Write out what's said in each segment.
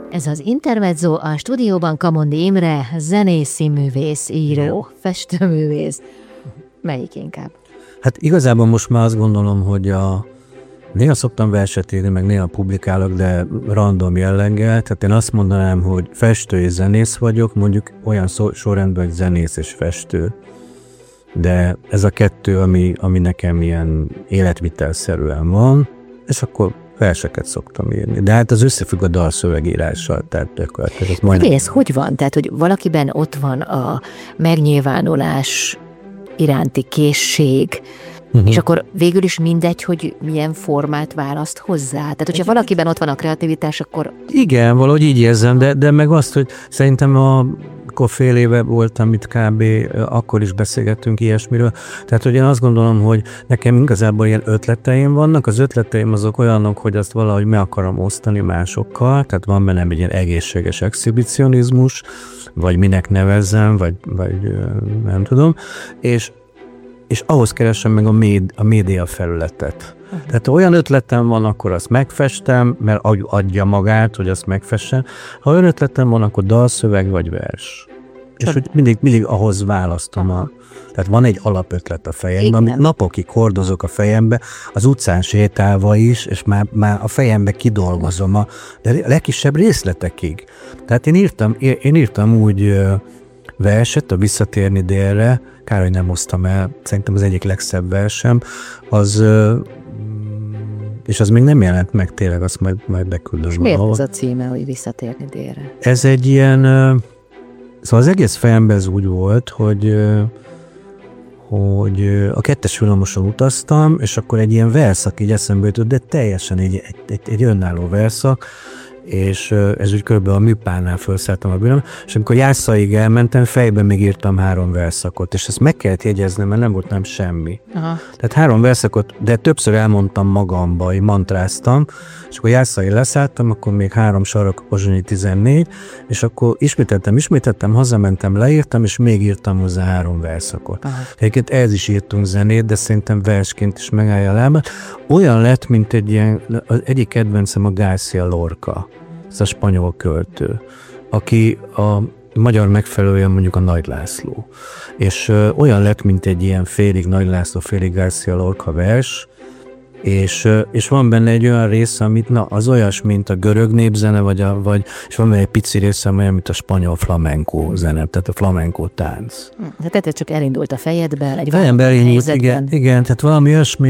Ez az Intermezzo, a stúdióban Kamondi Imre, zenész, színművész, író, festőművész. Melyik inkább? Hát igazából most már azt gondolom, hogy néha szoktam verset írni, meg néha publikálok, de random jelleggel. Tehát én azt mondanám, hogy festő és zenész vagyok, mondjuk olyan sorrendben, hogy zenész és festő. De ez a kettő, ami nekem ilyen életvitelszerűen van, és akkor verseket szoktam írni. De hát az összefügg a dalszövegírással, tehát majdnem... Ez hogy van? Tehát, hogy valakiben ott van a megnyilvánulás iránti készség, és akkor végül is mindegy, hogy milyen formát választ hozzá. Tehát, hogyha valakiben ott van a kreativitás, akkor... Igen, valahogy így érzem, de meg azt, hogy szerintem akkor fél éve voltam itt kb. Akkor is beszélgettünk ilyesmiről. Tehát, hogy én azt gondolom, hogy nekem igazából ilyen ötleteim vannak. Az ötleteim azok olyanok, hogy azt valahogy meg akarom osztani másokkal. Tehát van bennem egy ilyen egészséges exhibicionizmus, vagy minek nevezzem, vagy nem tudom. És ahhoz keresem meg a média felületet. Tehát olyan ötletem van, akkor azt megfestem, mert adja magát, hogy azt megfessem. Ha olyan ötletem van, akkor dalszöveg vagy vers. És hogy mindig ahhoz választom. Tehát van egy alapötlet a fejemben, amit napokig hordozok a fejembe, az utcán sétálva is, és már a fejembe kidolgozom de a legkisebb részletekig. Tehát én írtam úgy verset, a Visszatérni délre, kár, hogy nem hoztam el, szerintem az egyik legszebb versem, és az még nem jelent meg tényleg, azt majd beküldöm. És miért ez a címe, hogy Visszatérni délre? Ez egy ilyen, szóval az egész fejemben ez úgy volt, hogy a 2-es villamoson utaztam, és akkor egy ilyen verszak így eszembe jutott, de teljesen egy önálló verszak, és ez úgy körülbelül a Műpánál felszálltam a villamos, és amikor Járszaig elmentem, fejben még írtam 3 verszakot, és ezt meg kellett jegyeznem, mert nem volt nem semmi. Aha. Tehát 3 verszakot, de többször elmondtam magamba, így mantráztam, és akkor Járszaig leszálltam, akkor még 3 sarok, Pozsonyi 14, és akkor ismételtem, hazamentem, leírtam, és még írtam hozzá 3 verszakot. Egyébként ehhez is írtunk zenét, de szerintem versként is megállja a lábát. Olyan lett, mint egy ilyen, az egyik kedvencem a García Lorca, ez a spanyol költő, aki a magyar megfelelője mondjuk a Nagy László. És olyan lett, mint egy ilyen félig Nagy László, félig García Lorca vers, és van benne egy olyan része, amit az olyas, mint a görög népzene, és van benne egy pici része, olyan, mint a spanyol flamenco zene, tehát a flamenco tánc. Tehát ez csak elindult a fejedben, egy elindult, igen, tehát valami olyasmi,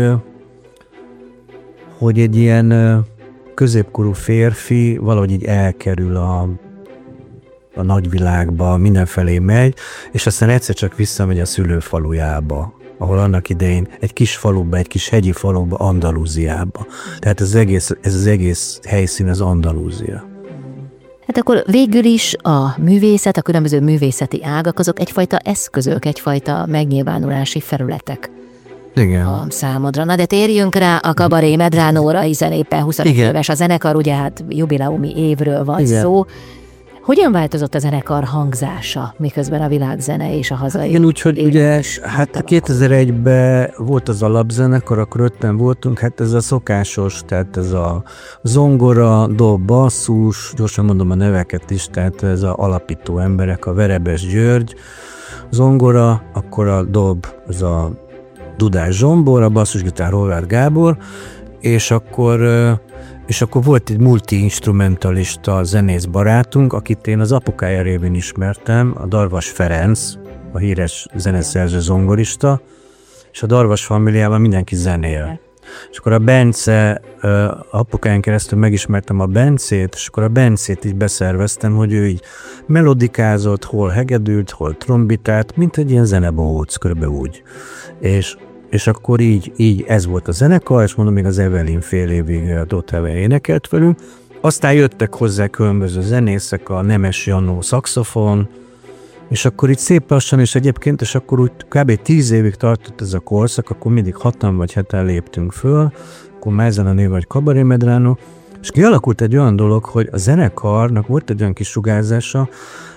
hogy egy ilyen középkorú férfi valahogy így elkerül a nagyvilágba, mindenfelé megy, és aztán egyszer csak visszamegy a szülőfalujába, ahol annak idején egy kis faluba, egy kis hegyi faluba, Andalúziába. Tehát ez az egész helyszín az Andalúzia. Hát akkor végül is a művészet, a különböző művészeti ágak, azok egyfajta eszközök, egyfajta megnyilvánulási felületek. Igen. A számodra. Na de térjünk rá a Kabaré Medranóra, hiszen éppen 25 éves a zenekar, ugye hát jubileumi évről van szó. Hogyan változott a zenekar hangzása, miközben a világzene és a hazai? Igen, úgyhogy ugye, hát 2001-ben volt az alapzenekar, akkor 5-en voltunk, hát ez a szokásos, tehát ez a zongora, dob, basszus, gyorsan mondom a neveket is, tehát ez az alapító emberek, a Verebes György, zongora, akkor a dob, ez a Dudás Zsombor, a basszusgitár Horváth Gábor, és akkor volt egy multi-instrumentalista zenész barátunk, akit én az apukája révén ismertem, a Darvas Ferenc, a híres zeneszerző zongorista, és a Darvas familiában mindenki zenél. És akkor a Bence, apukáján keresztül megismertem a Bencét, és akkor a Bencét így beszerveztem, hogy ő így melodikázott, hol hegedült, hol trombitált, mint egy ilyen zenebohóc, körülbelül úgy. És akkor így ez volt a zenekar, és mondom, még az Evelyn fél évig a Dottheve énekelt velünk. Aztán jöttek hozzá különböző zenészek, a Nemes Jannó szaxofon, és akkor így szép lassan, és egyébként, és akkor úgy kb. 10 évig tartott ez a korszak, akkor mindig 6-an vagy 7-en léptünk föl, akkor már ezen a név vagy Kabaré Medrano, és kialakult egy olyan dolog, hogy a zenekarnak volt egy olyan kis sugárzása,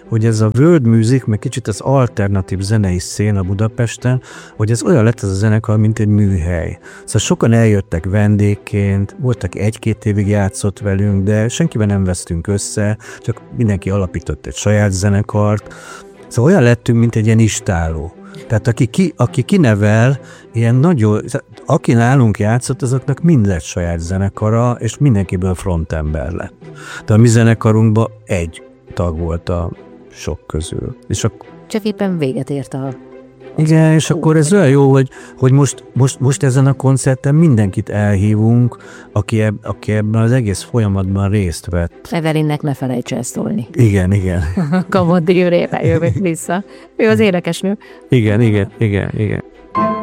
hogy ez a world music, meg kicsit az alternatív zenei széna Budapesten, hogy ez olyan lett ez a zenekar, mint egy műhely. Szóval sokan eljöttek vendégként, voltak 1-2 évig játszott velünk, de senkiben nem vesztünk össze, csak mindenki alapított egy saját zenekart. Szóval olyan lettünk, mint egy ilyen istálló. Tehát aki kinevel, ilyen nagyon, aki nálunk játszott, azoknak mind lett saját zenekara, és mindenkiből frontember lett. De a mi zenekarunkban egy tag volt a sok közül. És csak éppen véget ért a... Igen, és akkor ez olyan jó, hogy most ezen a koncerten mindenkit elhívunk, aki ebben az egész folyamatban részt vett. Evelinnek ne felejts el szólni. Igen. Kamodi őrével jövök vissza. Ő az énekesnő. Igen.